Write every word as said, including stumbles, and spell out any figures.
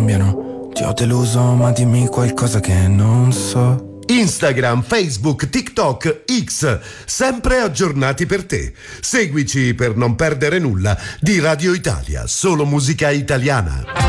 cambiano. Ti ho deluso, ma dimmi qualcosa che non so. Instagram, Facebook, TikTok, X, sempre aggiornati per te. Seguici per non perdere nulla di Radio Italia, solo musica italiana.